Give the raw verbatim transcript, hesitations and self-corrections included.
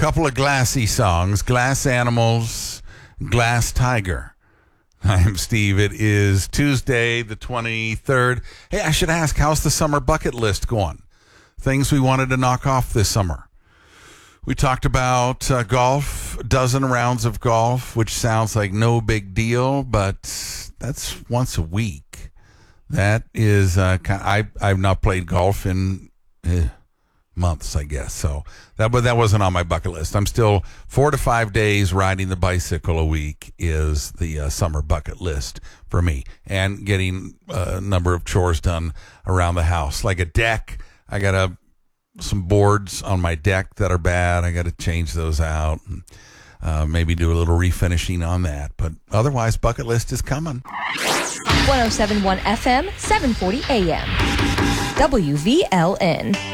couple of Glassy songs, Glass Animals, Glass Tiger. I'm Steve. It is Tuesday, the twenty-third. Hey, I should ask, how's the summer bucket list going? Things we wanted to knock off this summer. We talked about uh, golf, a dozen rounds of golf, which sounds like no big deal, but that's once a week. That is, uh, I, I've not played golf in eh, months, I guess. So that, but that wasn't on my bucket list. I'm still four to five days riding the bicycle a week is the uh, summer bucket list for me, and getting a number of chores done around the house, like a deck. I got a some boards on my deck that are bad. I got to change those out. And, uh, maybe do a little refinishing on that. But otherwise, bucket list is coming. one oh seven point one F M, seven forty A M. W V L N.